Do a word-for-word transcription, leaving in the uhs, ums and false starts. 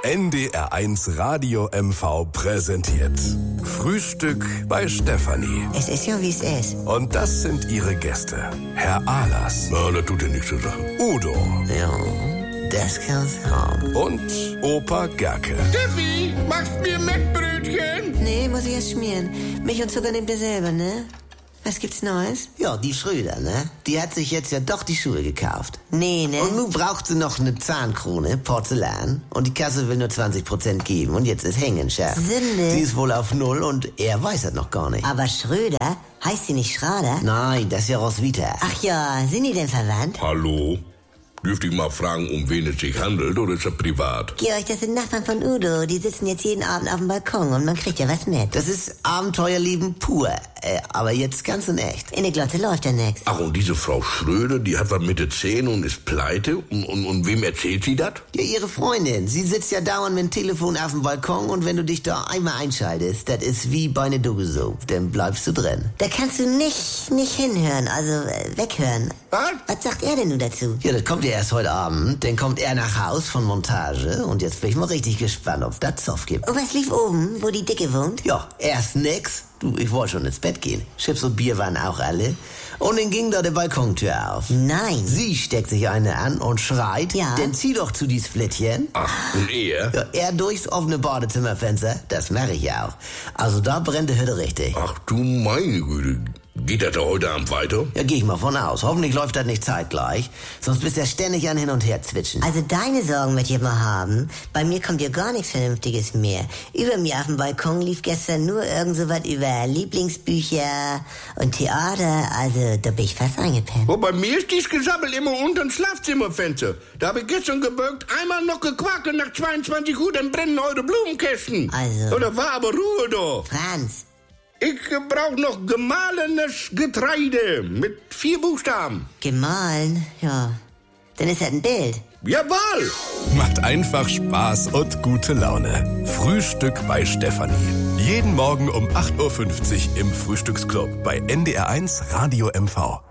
N D R eins Radio M V präsentiert Frühstück bei Stefanie. Es ist ja, wie es ist. Und das sind ihre Gäste. Herr Ahlers. Na, das tut ja nichts zur Sache. Udo. Ja, das kann's haben. Und Opa Gerke. Steffi, machst mir Mettbrötchen? Nee, muss ich erst schmieren. Milch und Zucker nehmt ihr selber, ne? Was gibt's Neues? Ja, die Schröder, ne? Die hat sich jetzt ja doch die Schuhe gekauft. Nee, ne? Und nun braucht sie noch eine Zahnkrone, Porzellan. Und die Kasse will nur zwanzig Prozent geben. Und jetzt ist hängen, Chef. Sünde. Sie ist wohl auf Null und er weiß das noch gar nicht. Aber Schröder? Heißt sie nicht Schrader? Nein, das ist ja Roswitha. Ach ja, sind die denn verwandt? Hallo? Dürfte ich mal fragen, um wen es sich handelt, oder ist das privat? Georg, das sind Nachbarn von Udo. Die sitzen jetzt jeden Abend auf dem Balkon und man kriegt ja was mit. Das ist Abenteuerleben pur. Äh, aber jetzt ganz in echt. In der Glotte läuft ja nix. Ach, und diese Frau Schröder, die hat was Mitte zehn und ist pleite? Und, und, und wem erzählt sie das? Ja, ihre Freundin. Sie sitzt ja dauernd mit dem Telefon auf dem Balkon und wenn du dich da einmal einschaltest, das ist wie bei ne Dugge-Soap. Dann bleibst du drin. Da kannst du nicht, nicht hinhören, also äh, weghören. Was? Was sagt er denn nun dazu? Ja, das kommt ja erst heute Abend. Dann kommt er nach Haus von Montage und jetzt bin ich mal richtig gespannt, ob das Zoff gibt. Und was lief oben, wo die Dicke wohnt? Ja, erst nix. Du, ich wollte schon ins Bett gehen. Chips und Bier waren auch alle. Und dann ging da die Balkontür auf. Nein. Sie steckt sich eine an und schreit, Ja. dann zieh doch zu dies Flittchen. Ach, und er? Ja, er durchs offene Badezimmerfenster, das mache ich ja auch. Also da brennt die Hütte richtig. Ach du meine Güte. Geht das da heute Abend weiter? Ja, geh ich mal von aus. Hoffentlich läuft das nicht zeitgleich. Sonst bist du ja ständig an hin und her zwitschen. Also deine Sorgen wird ihr mal haben. Bei mir kommt ja gar nichts Vernünftiges mehr. Über mir auf dem Balkon lief gestern nur irgend so was über Lieblingsbücher und Theater. Also da bin ich fast eingepennt. Oh, bei mir ist dies Gesabbel immer unter dem Schlafzimmerfenster. Da habe ich gestern gebürgt, einmal noch gequakt und nach zweiundzwanzig Uhr dann brennen eure Blumenkästen. Also. Oder war aber Ruhe da. Franz. Ich brauche noch gemahlenes Getreide mit vier Buchstaben. Gemahlen? Ja. Dann ist das ein Bild. Jawohl! Macht einfach Spaß und gute Laune. Frühstück bei Stefanie. Jeden Morgen um acht Uhr fünfzig im Frühstücksclub bei N D R eins Radio M V.